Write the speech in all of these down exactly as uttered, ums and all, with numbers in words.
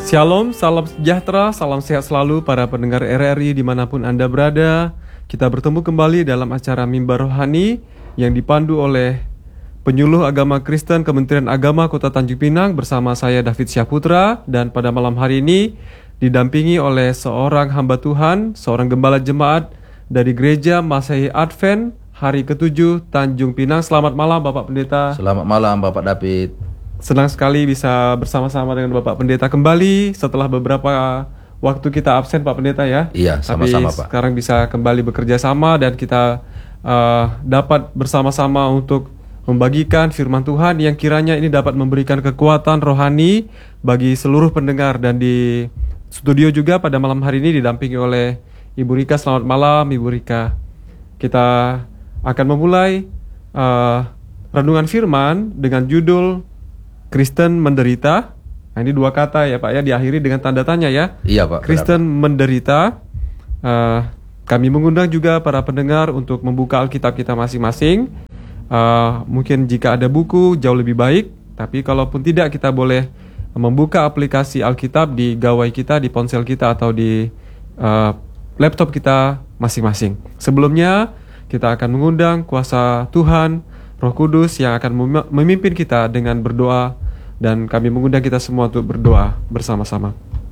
Shalom, salam sejahtera, salam sehat selalu para pendengar R R I dimanapun Anda berada. Kita bertemu kembali dalam acara Mimbar Rohani yang dipandu oleh Penyuluh Agama Kristen Kementerian Agama Kota Tanjung Pinang bersama saya David Syahputra. Dan pada malam hari ini didampingi oleh seorang hamba Tuhan, seorang gembala jemaat dari Gereja Masehi Advent hari ketujuh Tanjung Pinang. Selamat malam Bapak Pendeta. Selamat malam Bapak David. Senang sekali bisa bersama-sama dengan Bapak Pendeta kembali setelah beberapa waktu kita absen Pak Pendeta ya. Iya, sama-sama Pak. Sekarang bisa kembali bekerja sama dan kita uh, dapat bersama-sama untuk membagikan firman Tuhan yang kiranya ini dapat memberikan kekuatan rohani bagi seluruh pendengar. Dan di studio juga pada malam hari ini didampingi oleh Ibu Rika. Selamat malam Ibu Rika. Kita akan memulai uh, renungan firman dengan judul Kristen menderita. Nah, ini dua kata ya Pak ya, diakhiri dengan tanda tanya ya. Iya Pak. Kristen benar. menderita. Uh, kami mengundang juga para pendengar untuk membuka Alkitab kita masing-masing. Uh, mungkin jika ada buku jauh lebih baik. Tapi kalaupun tidak, kita boleh membuka aplikasi Alkitab di gawai kita, di ponsel kita atau di uh, laptop kita masing-masing. Sebelumnya kita akan mengundang kuasa Tuhan Roh Kudus yang akan memimpin kita dengan berdoa, dan kami mengundang kita semua untuk berdoa bersama-sama.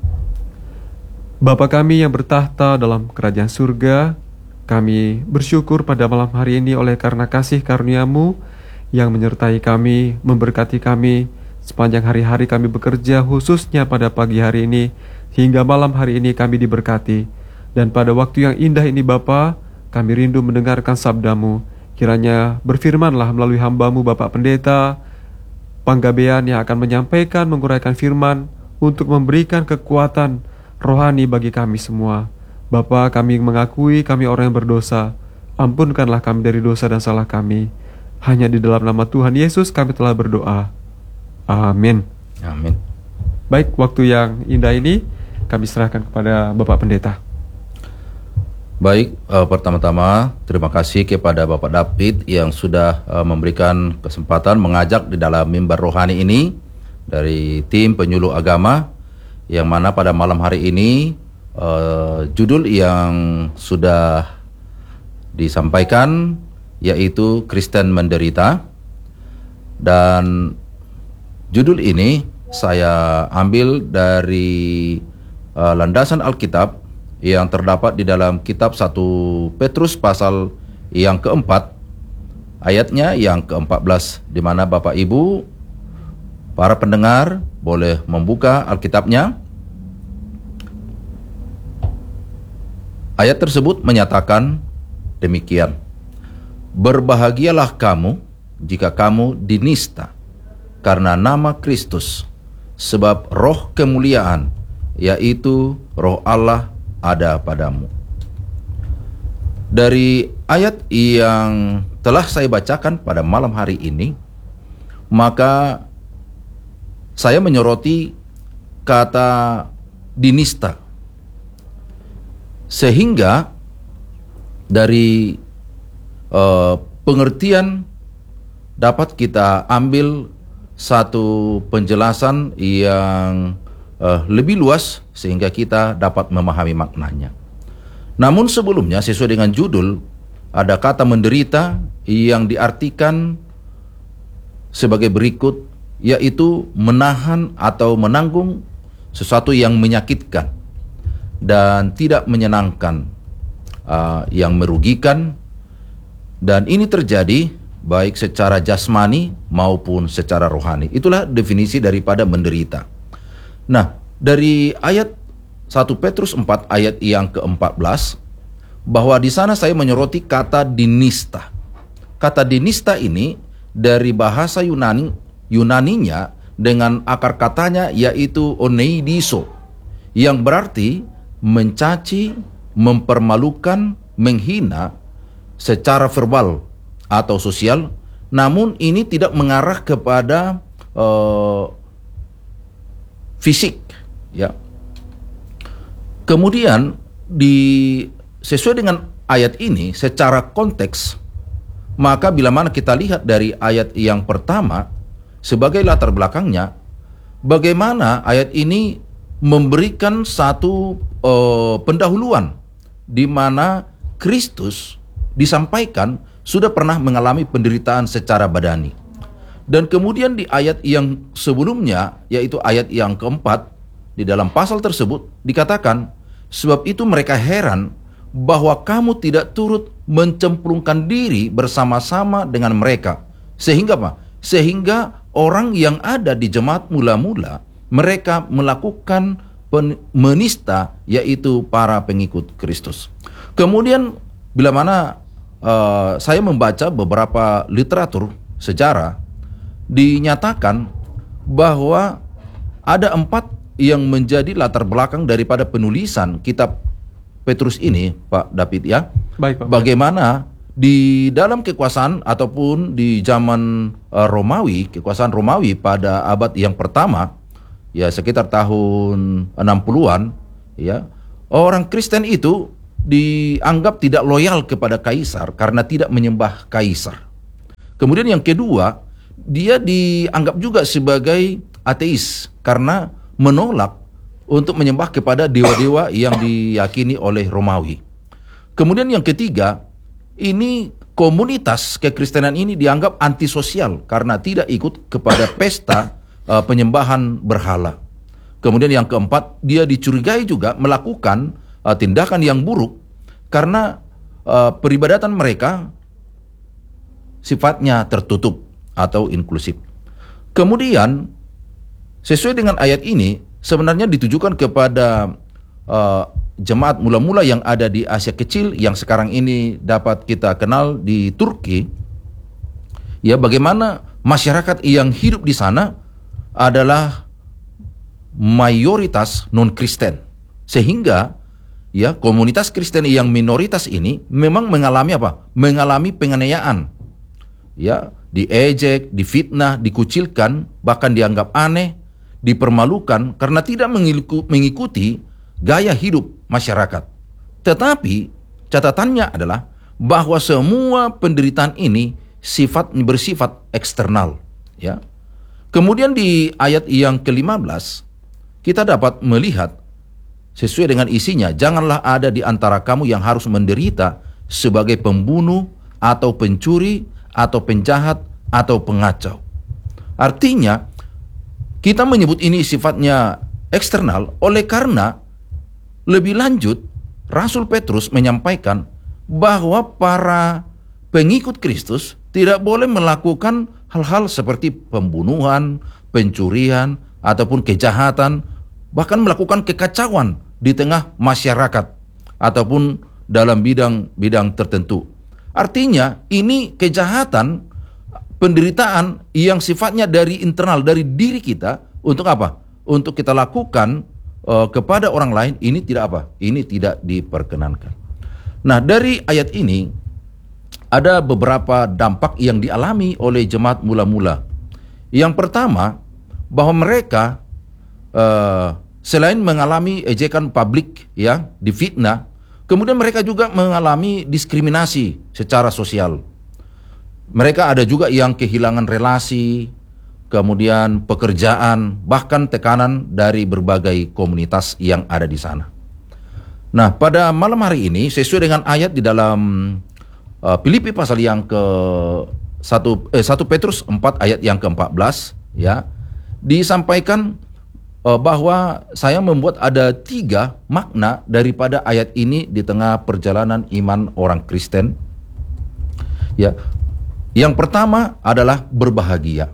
Bapa kami yang bertahta dalam kerajaan surga, kami bersyukur pada malam hari ini oleh karena kasih karunia-Mu yang menyertai kami, memberkati kami sepanjang hari-hari kami bekerja, khususnya pada pagi hari ini hingga malam hari ini kami diberkati. Dan pada waktu yang indah ini Bapa, kami rindu mendengarkan sabda-Mu. Kiranya berfirmanlah melalui hamba-Mu Bapak Pendeta Panggabean yang akan menyampaikan, menguraikan firman untuk memberikan kekuatan rohani bagi kami semua. Bapa, kami mengakui kami orang yang berdosa. Ampunkanlah kami dari dosa dan salah kami. Hanya di dalam nama Tuhan Yesus kami telah berdoa. Amin. Amin. Baik, waktu yang indah ini kami serahkan kepada Bapak Pendeta. Baik, uh, pertama-tama terima kasih kepada Bapak David yang sudah uh, memberikan kesempatan mengajak di dalam mimbar rohani ini dari tim penyuluh agama, yang mana pada malam hari ini uh, judul yang sudah disampaikan yaitu Kristen menderita. Dan judul ini saya ambil dari uh, landasan Alkitab yang terdapat di dalam kitab satu Petrus pasal yang keempat, ayatnya yang keempat belas, di mana Bapak Ibu, para pendengar boleh membuka Alkitabnya. Ayat tersebut menyatakan demikian: berbahagialah kamu jika kamu dinista karena nama Kristus, sebab roh kemuliaan, yaitu roh Allah, ada padamu. Dari ayat yang telah saya bacakan pada malam hari ini, maka saya menyoroti kata dinista, sehingga dari uh, pengertian dapat kita ambil satu penjelasan yang Uh, lebih luas sehingga kita dapat memahami maknanya. Namun sebelumnya, sesuai dengan judul, ada kata menderita yang diartikan sebagai berikut, yaitu menahan atau menanggung sesuatu yang menyakitkan dan tidak menyenangkan, uh, yang merugikan, dan ini terjadi baik secara jasmani maupun secara rohani. Itulah definisi daripada menderita. Nah, dari ayat satu Petrus empat ayat yang keempat belas, bahwa di sana saya menyoroti kata dinista. Kata dinista ini dari bahasa Yunani, Yunaninya dengan akar katanya yaitu oneidiso, yang berarti mencaci, mempermalukan, menghina secara verbal atau sosial. Namun ini tidak mengarah kepada uh, fisik, ya. Kemudian di sesuai dengan ayat ini secara konteks, maka bila mana kita lihat dari ayat yang pertama sebagai latar belakangnya, bagaimana ayat ini memberikan satu uh, pendahuluan di mana Kristus disampaikan sudah pernah mengalami penderitaan secara badani. Dan kemudian di ayat yang sebelumnya, yaitu ayat yang keempat, di dalam pasal tersebut dikatakan, sebab itu mereka heran bahwa kamu tidak turut mencemplungkan diri bersama-sama dengan mereka. Sehingga apa? Sehingga orang yang ada di jemaat mula-mula, mereka melakukan menista, yaitu para pengikut Kristus. Kemudian bila mana uh, saya membaca beberapa literatur sejarah, dinyatakan bahwa ada empat yang menjadi latar belakang daripada penulisan kitab Petrus ini, Pak David ya. Baik, Pak. Bagaimana di dalam kekuasaan ataupun di zaman uh, Romawi, kekuasaan Romawi pada abad yang pertama, ya sekitar tahun enam puluhan, ya, orang Kristen itu dianggap tidak loyal kepada kaisar karena tidak menyembah kaisar. Kemudian yang kedua, dia dianggap juga sebagai ateis karena menolak untuk menyembah kepada dewa-dewa yang diyakini oleh Romawi. Kemudian yang ketiga, ini komunitas kekristenan ini dianggap antisosial karena tidak ikut kepada pesta uh, penyembahan berhala. Kemudian yang keempat, dia dicurigai juga melakukan uh, tindakan yang buruk karena uh, peribadatan mereka sifatnya tertutup atau inklusif. Kemudian sesuai dengan ayat ini sebenarnya ditujukan kepada uh, jemaat mula-mula yang ada di Asia Kecil yang sekarang ini dapat kita kenal di Turki. Ya, bagaimana masyarakat yang hidup di sana adalah mayoritas non-Kristen. Sehingga ya komunitas Kristen yang minoritas ini memang mengalami apa? Mengalami penganiayaan. Ya, diejek, difitnah, dikucilkan, bahkan dianggap aneh, dipermalukan karena tidak mengikuti gaya hidup masyarakat. Tetapi catatannya adalah bahwa semua penderitaan ini sifat bersifat eksternal, ya. Kemudian di ayat yang kelima belas kita dapat melihat sesuai dengan isinya, janganlah ada di antara kamu yang harus menderita sebagai pembunuh atau pencuri atau penjahat atau pengacau. Artinya kita menyebut ini sifatnya eksternal oleh karena lebih lanjut Rasul Petrus menyampaikan bahwa para pengikut Kristus tidak boleh melakukan hal-hal seperti pembunuhan, pencurian ataupun kejahatan, bahkan melakukan kekacauan di tengah masyarakat ataupun dalam bidang-bidang tertentu. Artinya ini kejahatan, penderitaan yang sifatnya dari internal, dari diri kita untuk apa? Untuk kita lakukan uh, kepada orang lain, ini tidak apa? Ini tidak diperkenankan. Nah, dari ayat ini ada beberapa dampak yang dialami oleh jemaat mula-mula. Yang pertama, bahwa mereka uh, selain mengalami ejekan publik, ya, difitnah, kemudian mereka juga mengalami diskriminasi secara sosial. Mereka ada juga yang kehilangan relasi, kemudian pekerjaan, bahkan tekanan dari berbagai komunitas yang ada di sana. Nah, pada malam hari ini sesuai dengan ayat di dalam uh, Filipi pasal yang ke satu eh, satu Petrus empat ayat yang ke empat belas, ya, disampaikan uh, bahwa saya membuat ada tiga makna daripada ayat ini di tengah perjalanan iman orang Kristen. Ya, yang pertama adalah berbahagia.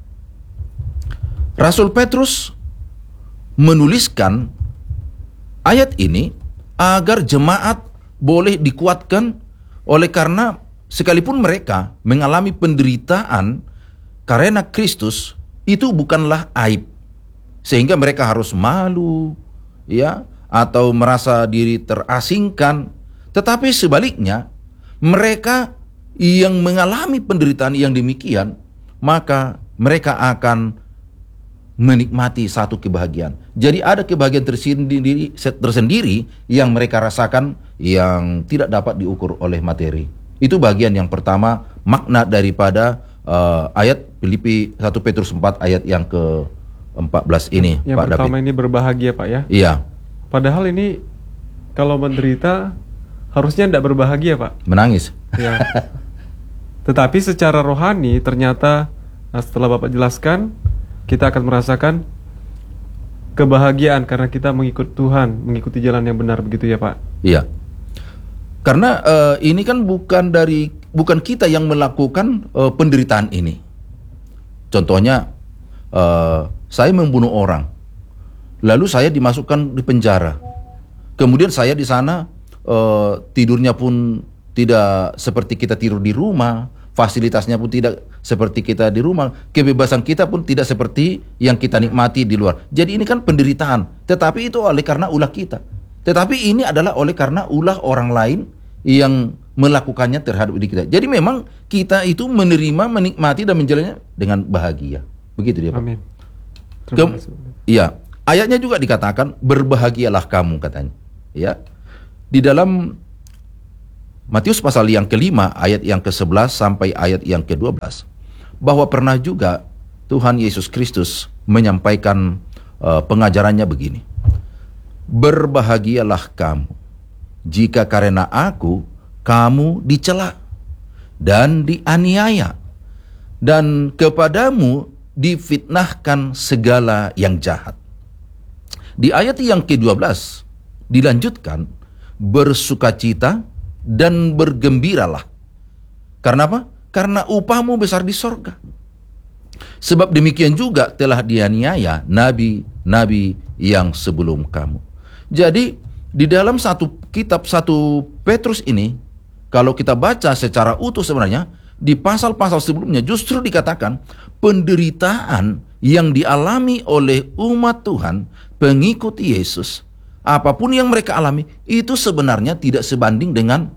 Rasul Petrus menuliskan ayat ini agar jemaat boleh dikuatkan oleh karena sekalipun mereka mengalami penderitaan karena Kristus, itu bukanlah aib sehingga mereka harus malu, ya, atau merasa diri terasingkan. Tetapi sebaliknya, mereka yang mengalami penderitaan yang demikian, maka mereka akan menikmati satu kebahagiaan. Jadi ada kebahagiaan tersendiri, tersendiri yang mereka rasakan yang tidak dapat diukur oleh materi. Itu bagian yang pertama, makna daripada uh, ayat Filipi satu Petrus empat ayat yang ke empat belas ini, Yang Pak pertama David. ini berbahagia, Pak ya. Iya, Padahal ini kalau menderita harusnya tidak berbahagia, Pak. menangis. Ya. Tetapi secara rohani ternyata, nah, setelah Bapak jelaskan, kita akan merasakan kebahagiaan karena kita mengikut Tuhan, mengikuti jalan yang benar, begitu ya, Pak? Iya. Karena eh, ini kan bukan dari bukan kita yang melakukan eh, penderitaan ini. Contohnya, eh, saya membunuh orang, lalu saya dimasukkan di penjara. Kemudian saya di sana eh, tidurnya pun tidak seperti kita tidur di rumah, fasilitasnya pun tidak seperti kita di rumah, kebebasan kita pun tidak seperti yang kita nikmati di luar. Jadi ini kan penderitaan, tetapi itu oleh karena ulah kita. Tetapi ini adalah oleh karena ulah orang lain yang melakukannya terhadap diri kita. Jadi memang kita itu menerima, menikmati dan menjalannya dengan bahagia. Begitu dia, Pak. Amin. Kem- Terima kasih. Iya, ayatnya juga dikatakan berbahagialah kamu katanya. Ya, di dalam Matius pasal yang kelima ayat yang ke sebelas sampai ayat yang ke dua belas, bahwa pernah juga Tuhan Yesus Kristus menyampaikan uh, pengajarannya begini. Berbahagialah kamu jika karena aku kamu dicela dan dianiaya, dan kepadamu difitnahkan segala yang jahat. Di ayat yang ke dua belas dilanjutkan, bersukacita dan bergembiralah. Karena apa? Karena upahmu besar di sorga. Sebab demikian juga telah dianiaya nabi-nabi yang sebelum kamu. Jadi di dalam satu kitab satu Petrus ini, kalau kita baca secara utuh sebenarnya, di pasal-pasal sebelumnya justru dikatakan penderitaan yang dialami oleh umat Tuhan, pengikut Yesus, apapun yang mereka alami, itu sebenarnya tidak sebanding dengan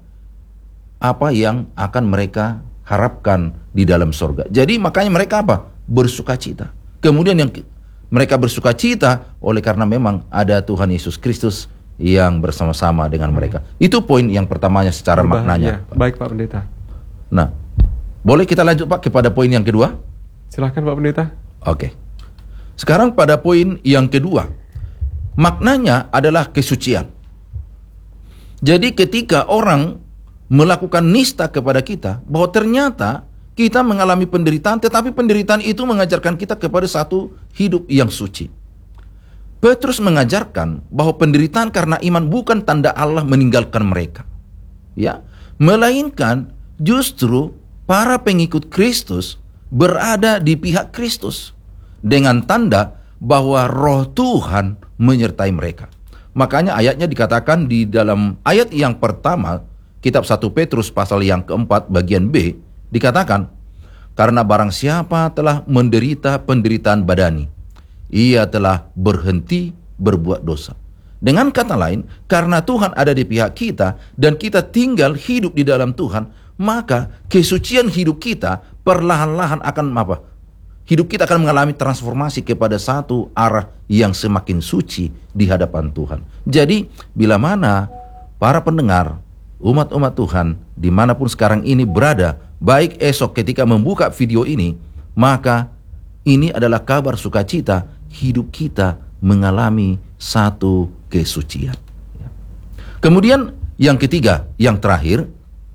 apa yang akan mereka harapkan di dalam sorga. Jadi makanya mereka apa? Bersukacita. Kemudian yang mereka bersukacita oleh karena memang ada Tuhan Yesus Kristus yang bersama-sama dengan mereka. Itu poin yang pertamanya secara Berbahagia. maknanya, Pak. Baik, Pak Pendeta. Nah, boleh kita lanjut, Pak, kepada poin yang kedua? Silahkan, Pak Pendeta. Oke. Sekarang pada poin yang kedua, maknanya adalah kesucian. Jadi ketika orang melakukan nista kepada kita, bahwa ternyata kita mengalami penderitaan, tetapi penderitaan itu mengajarkan kita kepada satu hidup yang suci. Petrus mengajarkan bahwa penderitaan karena iman bukan tanda Allah meninggalkan mereka, ya, melainkan justru para pengikut Kristus berada di pihak Kristus dengan tanda bahwa Roh Tuhan menyertai mereka. Makanya ayatnya dikatakan di dalam ayat yang pertama kitab satu Petrus pasal yang keempat bagian B, dikatakan, karena barang siapa telah menderita penderitaan badani, ia telah berhenti berbuat dosa. Dengan kata lain, karena Tuhan ada di pihak kita dan kita tinggal hidup di dalam Tuhan, maka kesucian hidup kita perlahan-lahan akan apa? Hidup kita akan mengalami transformasi kepada satu arah yang semakin suci di hadapan Tuhan. Jadi, bila mana para pendengar, umat-umat Tuhan, dimanapun sekarang ini berada, baik esok ketika membuka video ini, maka ini adalah kabar sukacita, hidup kita mengalami satu kesucian. Kemudian yang ketiga, yang terakhir,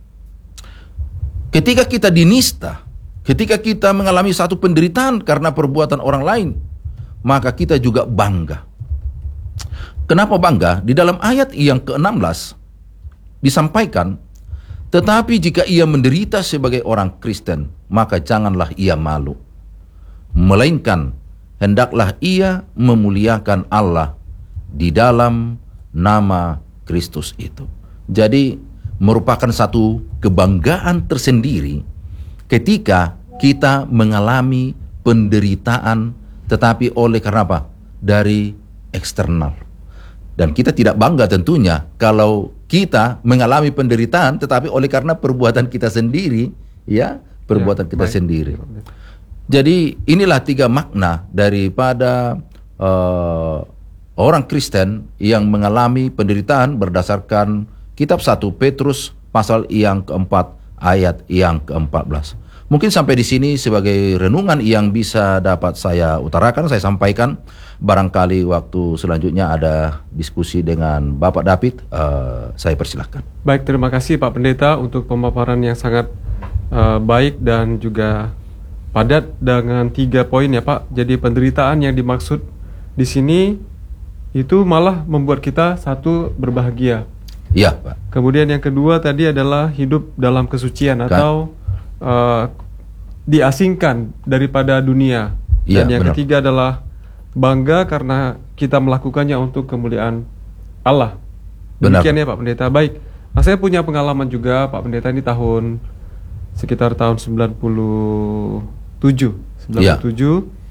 ketika kita dinista, ketika kita mengalami satu penderitaan karena perbuatan orang lain, maka kita juga bangga. Kenapa bangga? Di dalam ayat yang ke enam belas disampaikan, tetapi jika ia menderita sebagai orang Kristen, maka janganlah ia malu, melainkan hendaklah ia memuliakan Allah di dalam nama Kristus itu. Jadi merupakan satu kebanggaan tersendiri ketika kita mengalami penderitaan, tetapi oleh karena apa? Dari eksternal. Dan kita tidak bangga tentunya kalau kita mengalami penderitaan, tetapi oleh karena perbuatan kita sendiri, ya, perbuatan Ya, kita baik. sendiri. Jadi inilah tiga makna daripada uh, orang Kristen yang mengalami penderitaan berdasarkan kitab satu Petrus pasal yang keempat ayat yang keempat belas. Mungkin sampai di sini sebagai renungan yang bisa dapat saya utarakan, saya sampaikan. Barangkali waktu selanjutnya ada diskusi dengan Bapak David, uh, saya persilahkan. Baik, terima kasih Pak Pendeta untuk pemaparan yang sangat uh, baik dan juga padat dengan tiga poin ya Pak. Jadi penderitaan yang dimaksud di sini itu malah membuat kita satu berbahagia. Iya Pak. Kemudian yang kedua tadi adalah hidup dalam kesucian Kan? atau uh, diasingkan daripada dunia. Iya, Dan yang benar. ketiga adalah bangga karena kita melakukannya untuk kemuliaan Allah. Benar. Demikian ya Pak Pendeta. Baik, nah, saya punya pengalaman juga Pak Pendeta, ini tahun sekitar tahun sembilan puluh tujuh. sembilan puluh tujuh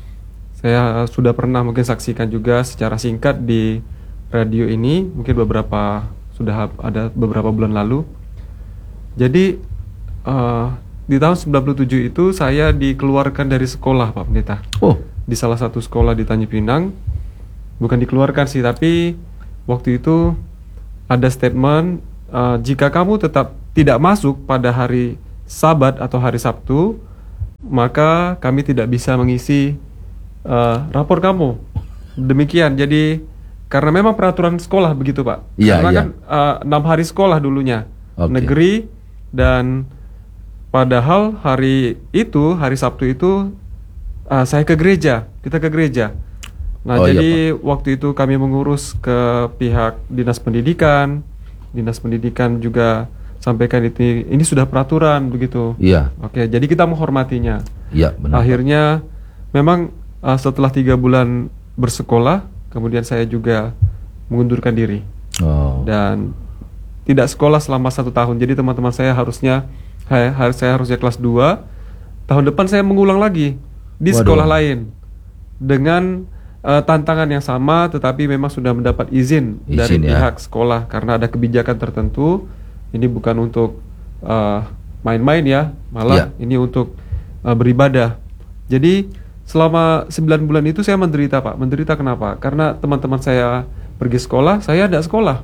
saya sudah pernah mungkin saksikan juga secara singkat di radio ini, mungkin beberapa sudah ada beberapa bulan lalu. Jadi uh, di tahun sembilan puluh tujuh itu saya dikeluarkan dari sekolah Pak Pendeta. Oh, Di salah satu sekolah di Tanjung Pinang. Bukan dikeluarkan sih, tapi waktu itu ada statement, uh, jika kamu tetap tidak masuk pada hari Sabat atau hari Sabtu, maka kami tidak bisa mengisi uh, rapor kamu. Demikian. Jadi karena memang peraturan sekolah begitu Pak. Iya, Karena iya. kan uh, enam hari sekolah dulunya, Oke. negeri, dan padahal hari itu, hari Sabtu itu uh, saya ke gereja, kita ke gereja. Nah, Oh, iya, jadi waktu itu kami mengurus ke pihak dinas pendidikan, dinas pendidikan juga sampaikan itu, ini sudah peraturan begitu. iya, Oke, jadi kita menghormatinya. iya benar. Akhirnya memang uh, setelah tiga bulan bersekolah, kemudian saya juga mengundurkan diri Oh, dan tidak sekolah selama satu tahun. Jadi teman-teman saya harusnya saya, saya harusnya kelas dua. Tahun depan saya mengulang lagi di Waduh. sekolah lain dengan uh, tantangan yang sama, tetapi memang sudah mendapat izin, Izin, dari ya. pihak sekolah karena ada kebijakan tertentu. Ini bukan untuk uh, main-main ya, malah Ya. ini untuk uh, beribadah. Jadi selama sembilan bulan itu saya menderita Pak. Menderita kenapa? Karena teman-teman saya pergi sekolah, saya tidak sekolah.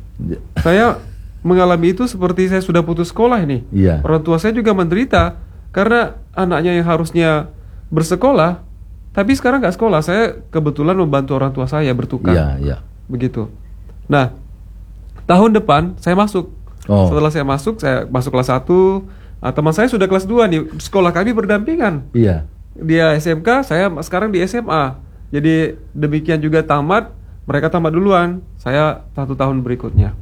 Saya mengalami itu seperti saya sudah putus sekolah ini. Iya. Orang tua saya juga menderita karena anaknya yang harusnya bersekolah, tapi sekarang nggak sekolah. Saya kebetulan membantu orang tua saya bertukar. Iya, iya. Begitu. Nah, tahun depan saya masuk. Oh. Setelah saya masuk, saya masuk kelas satu. Nah, teman saya sudah kelas dua nih. Sekolah kami berdampingan. Iya. Dia S M K, saya sekarang di S M A. Jadi demikian juga tamat, mereka tamat duluan, saya satu tahun berikutnya.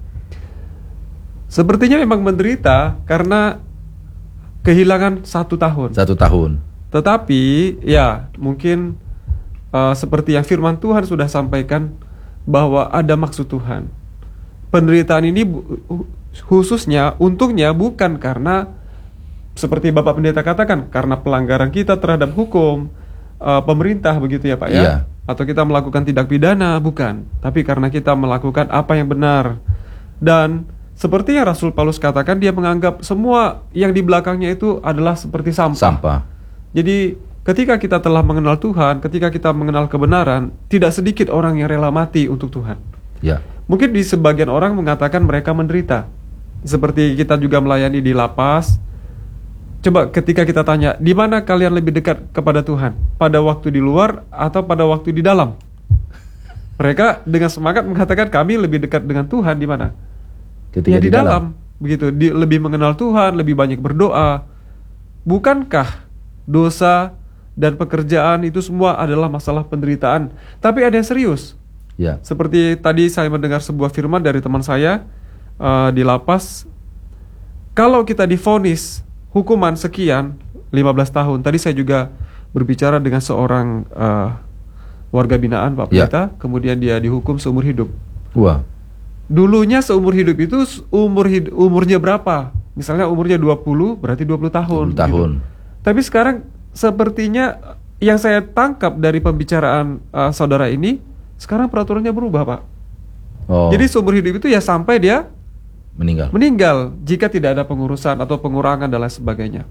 Sepertinya memang menderita karena kehilangan satu tahun. Satu tahun. Tetapi ya mungkin uh, seperti yang firman Tuhan sudah sampaikan bahwa ada maksud Tuhan. Penderitaan ini bu- khususnya untungnya bukan karena seperti Bapak Pendeta katakan, karena pelanggaran kita terhadap hukum uh, pemerintah begitu ya Pak ya, Iya. atau kita melakukan tindak pidana, bukan, tapi karena kita melakukan apa yang benar. Dan seperti yang Rasul Paulus katakan, dia menganggap semua yang di belakangnya itu adalah seperti sampah. Sampah. Jadi ketika kita telah mengenal Tuhan, ketika kita mengenal kebenaran, tidak sedikit orang yang rela mati untuk Tuhan. Ya. Mungkin di sebagian orang mengatakan mereka menderita. Seperti kita juga melayani di lapas. Coba ketika kita tanya, di mana kalian lebih dekat kepada Tuhan? Pada waktu di luar atau pada waktu di dalam? Mereka dengan semangat mengatakan kami lebih dekat dengan Tuhan di mana? Ketika Ya di, di dalam. Begitu, di, lebih mengenal Tuhan, lebih banyak berdoa. Bukankah dosa dan pekerjaan itu semua adalah masalah penderitaan? Tapi ada yang serius. Ya. Seperti tadi saya mendengar sebuah firman dari teman saya uh, di lapas. Kalau kita divonis hukuman sekian, lima belas tahun. Tadi saya juga berbicara dengan seorang uh, warga binaan Pak Ya. Pendeta, kemudian dia dihukum seumur hidup. Wah. Dulunya seumur hidup itu umur hid- umurnya berapa? Misalnya umurnya dua puluh, berarti dua puluh tahun. dua puluh tahun. Gitu. Tapi sekarang sepertinya yang saya tangkap dari pembicaraan uh, saudara ini, sekarang peraturannya berubah, Pak. Oh. Jadi seumur hidup itu ya sampai dia meninggal. meninggal jika tidak ada pengurusan atau pengurangan dan lain sebagainya.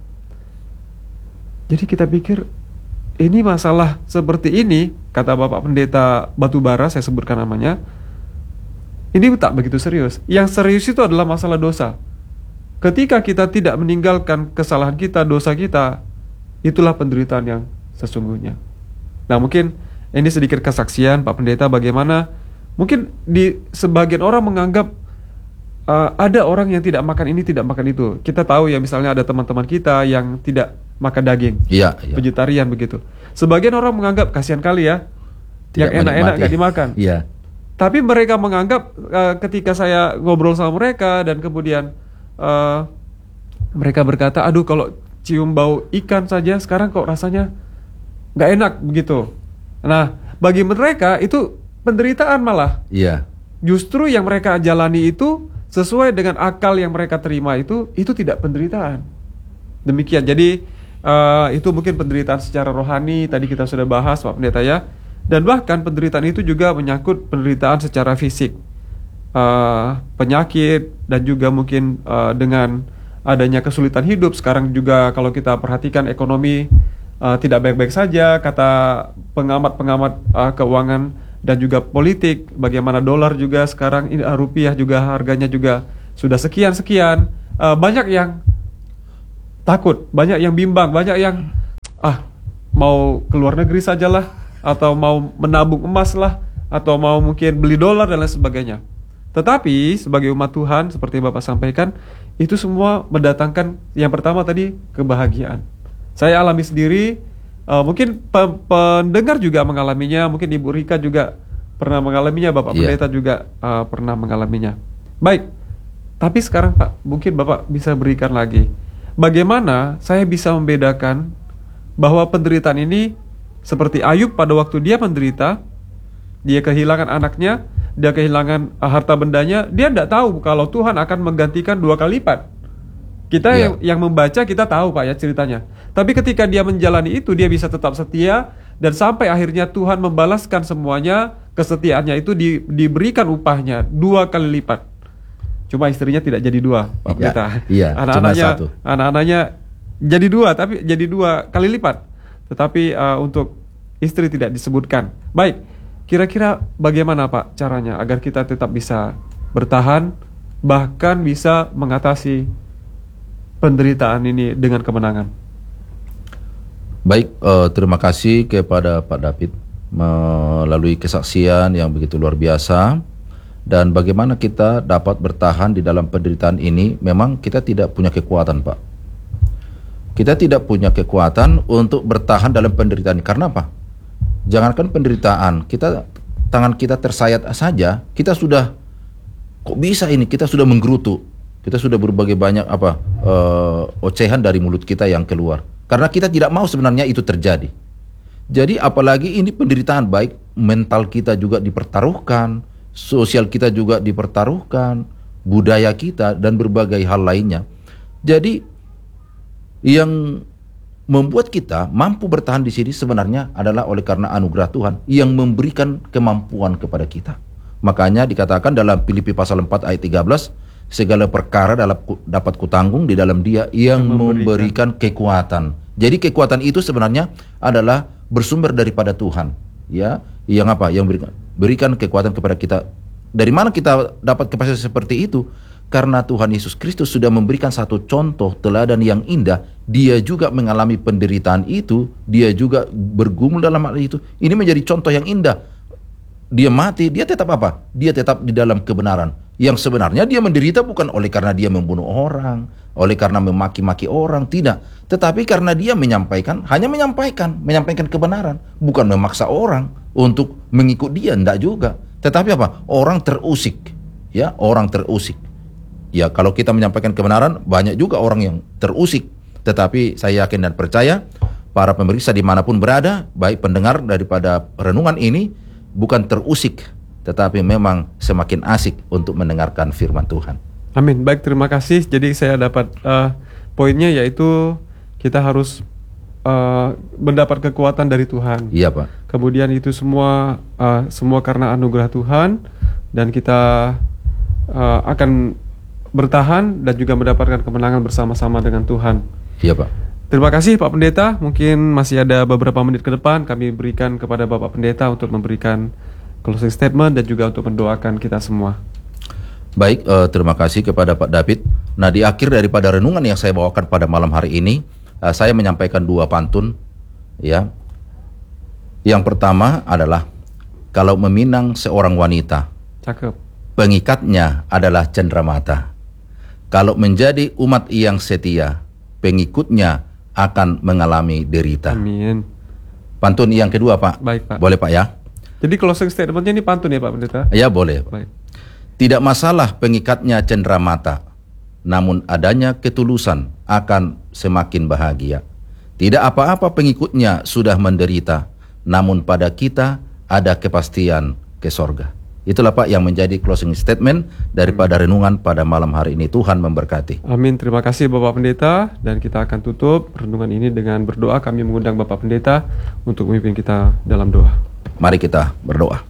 Jadi kita pikir ini masalah seperti ini, kata Bapak Pendeta Batubara, saya sebutkan namanya, ini tak begitu serius. Yang serius itu adalah masalah dosa. Ketika kita tidak meninggalkan kesalahan kita, dosa kita, itulah penderitaan yang sesungguhnya. Nah, mungkin ini sedikit kesaksian Pak Pendeta bagaimana mungkin di sebagian orang menganggap uh, ada orang yang tidak makan ini, tidak makan itu. Kita tahu ya, misalnya ada teman-teman kita yang tidak makan daging, Iya, iya. vegetarian begitu. Sebagian orang menganggap kasihan kali ya, Tidak yang enak-enak menikmati. gak dimakan. Iya. Tapi mereka menganggap uh, ketika saya ngobrol sama mereka dan kemudian uh, mereka berkata, aduh kalau cium bau ikan saja sekarang kok rasanya nggak enak begitu. Nah, bagi mereka itu penderitaan malah. Iya. Justru yang mereka jalani itu sesuai dengan akal yang mereka terima itu, itu tidak penderitaan. Demikian. Jadi uh, itu mungkin penderitaan secara rohani. Tadi kita sudah bahas Pak Pendeta ya. Dan bahkan penderitaan itu juga menyangkut penderitaan secara fisik, uh, penyakit, dan juga mungkin uh, dengan adanya kesulitan hidup. Sekarang juga kalau kita perhatikan ekonomi uh, tidak baik-baik saja, kata pengamat-pengamat uh, keuangan dan juga politik, bagaimana dolar juga sekarang, uh, rupiah juga harganya juga sudah sekian-sekian. Uh, banyak yang takut, banyak yang bimbang, banyak yang ah mau keluar negeri sajalah, atau mau menabung emas lah, atau mau mungkin beli dolar dan lain sebagainya. Tetapi sebagai umat Tuhan, seperti Bapak sampaikan, itu semua mendatangkan yang pertama tadi kebahagiaan. Saya alami sendiri, uh, mungkin pe- pendengar juga mengalaminya, mungkin Ibu Rika juga pernah mengalaminya, Bapak Iya. Pendeta juga uh, pernah mengalaminya. Baik, tapi sekarang Pak, mungkin Bapak bisa berikan lagi, bagaimana saya bisa membedakan bahwa penderitaan ini seperti Ayub pada waktu dia menderita, dia kehilangan anaknya, dia kehilangan uh, harta bendanya, dia tidak tahu kalau Tuhan akan menggantikan dua kali lipat. Kita Iya. yang, yang membaca kita tahu Pak ya ceritanya. Tapi ketika dia menjalani itu, dia bisa tetap setia, dan sampai akhirnya Tuhan membalaskan semuanya, kesetiaannya itu di, diberikan upahnya dua kali lipat. Cuma istrinya tidak jadi dua, Pak Iya, Pendeta. iya, anak-anaknya, cuma satu. anak-anaknya jadi dua, tapi jadi dua kali lipat. Tetapi uh, untuk istri tidak disebutkan. Baik, kira-kira bagaimana Pak caranya agar kita tetap bisa bertahan, bahkan bisa mengatasi penderitaan ini dengan kemenangan? Baik, eh, terima kasih kepada Pak David melalui kesaksian yang begitu luar biasa. Dan bagaimana kita dapat bertahan di dalam penderitaan ini, memang kita tidak punya kekuatan, Pak. Kita tidak punya kekuatan untuk bertahan dalam penderitaan. Karena apa? Jangankan penderitaan, kita tangan kita tersayat saja, kita sudah kok bisa ini? Kita sudah menggerutu, kita sudah berbagai banyak apa uh, ocehan dari mulut kita yang keluar. Karena kita tidak mau sebenarnya itu terjadi. Jadi apalagi ini penderitaan, baik mental kita juga dipertaruhkan, sosial kita juga dipertaruhkan, budaya kita dan berbagai hal lainnya. Jadi yang membuat kita mampu bertahan di sini sebenarnya adalah oleh karena anugerah Tuhan yang memberikan kemampuan kepada kita. Makanya dikatakan dalam Filipi pasal empat ayat tiga belas, segala perkara dalam, dapat kutanggung di dalam Dia yang memberikan. memberikan kekuatan. Jadi kekuatan itu sebenarnya adalah bersumber daripada Tuhan, ya. Yang apa? Yang berikan, berikan kekuatan kepada kita. Dari mana kita dapat kepastian seperti itu? Karena Tuhan Yesus Kristus sudah memberikan satu contoh teladan yang indah. Dia juga mengalami penderitaan itu, dia juga bergumul dalam hal itu. Ini menjadi contoh yang indah. Dia mati, dia tetap apa? Dia tetap di dalam kebenaran. Yang sebenarnya dia menderita bukan oleh karena dia membunuh orang, oleh karena memaki-maki orang, tidak. Tetapi karena dia menyampaikan, hanya menyampaikan, menyampaikan kebenaran, bukan memaksa orang untuk mengikut dia, enggak juga. Tetapi apa? Orang terusik, ya, orang terusik. Ya, kalau kita menyampaikan kebenaran, banyak juga orang yang terusik. Tetapi saya yakin dan percaya, para pemirsa dimanapun berada, baik pendengar daripada renungan ini, bukan terusik, tetapi memang semakin asik untuk mendengarkan firman Tuhan. Amin. Baik, terima kasih. Jadi saya dapat uh, poinnya yaitu kita harus uh, mendapat kekuatan dari Tuhan. Iya, Pak. Kemudian itu semua uh, semua karena anugerah Tuhan, dan kita uh, akan bertahan dan juga mendapatkan kemenangan bersama-sama dengan Tuhan. Iya, Pak. Terima kasih Pak Pendeta. Mungkin masih ada beberapa menit ke depan kami berikan kepada Bapak Pendeta untuk memberikan closing statement dan juga untuk mendoakan kita semua. Baik, uh, terima kasih kepada Pak David. Nah, di akhir daripada renungan yang saya bawakan pada malam hari ini, uh, saya menyampaikan dua pantun, ya. Yang pertama adalah kalau meminang seorang wanita, Cakep. pengikatnya adalah cenderamata. Kalau menjadi umat yang setia, pengikutnya akan mengalami derita. Amin. Pantun yang kedua, Pak. Baik, Pak. Boleh, Pak, ya? Jadi closing statementnya ini pantun ya Pak Pendeta? Ya, boleh. Baik. Tidak masalah pengikatnya cenderamata, namun adanya ketulusan akan semakin bahagia. Tidak apa-apa pengikutnya sudah menderita, namun pada kita ada kepastian ke sorga. Itulah Pak yang menjadi closing statement daripada renungan pada malam hari ini. Tuhan memberkati. Amin. Terima kasih Bapak Pendeta. Dan kita akan tutup renungan ini dengan berdoa. Kami mengundang Bapak Pendeta untuk memimpin kita dalam doa. Mari kita berdoa.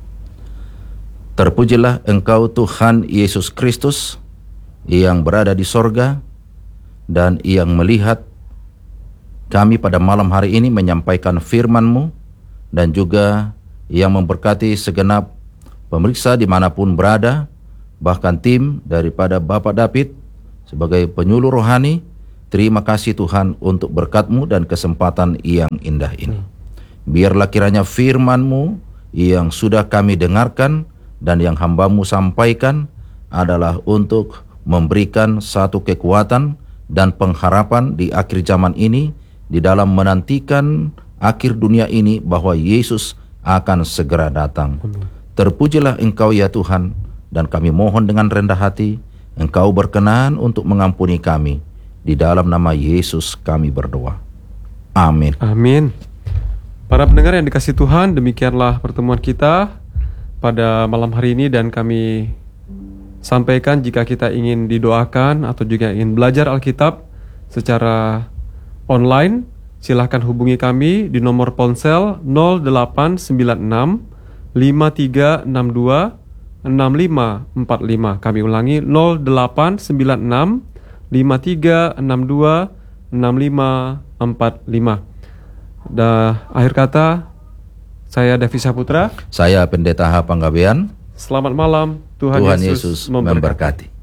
Terpujilah Engkau Tuhan Yesus Kristus yang berada di sorga dan yang melihat kami pada malam hari ini menyampaikan firman-Mu, dan juga yang memberkati segenap pemeriksa dimanapun berada, bahkan tim daripada Bapak David sebagai penyuluh rohani. Terima kasih Tuhan untuk berkat-Mu dan kesempatan yang indah ini. Biarlah kiranya firman-Mu yang sudah kami dengarkan dan yang hamba-Mu sampaikan adalah untuk memberikan satu kekuatan dan pengharapan di akhir zaman ini, di dalam menantikan akhir dunia ini, bahwa Yesus akan segera datang. Terpujilah Engkau ya Tuhan, dan kami mohon dengan rendah hati, Engkau berkenan untuk mengampuni kami. Di dalam nama Yesus kami berdoa. Amin. Amin. Para pendengar yang dikasihi Tuhan, demikianlah pertemuan kita pada malam hari ini, dan kami sampaikan jika kita ingin didoakan atau juga ingin belajar Alkitab secara online, silahkan hubungi kami di nomor ponsel nol delapan sembilan enam lima tiga enam dua enam lima empat lima. Kami ulangi nol delapan sembilan enam lima tiga enam dua enam lima empat lima. Dan akhir kata, saya Davi Saputra. Saya Pendeta H. Panggabean. Selamat malam. Tuhan, Tuhan Yesus, Yesus memberkati. memberkati.